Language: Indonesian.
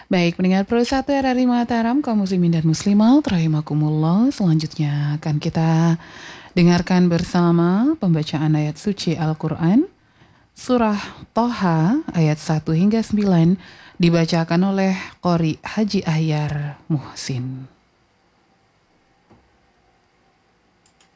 Baik, pendengar Pro 1 RRI Mataram, kaum muslimin dan muslimat, rahimakumullah. Selanjutnya akan kita dengarkan bersama pembacaan ayat suci Al-Quran, Surah Toha ayat 1 hingga 9, dibacakan oleh Qori Haji Ahyar Muhsin.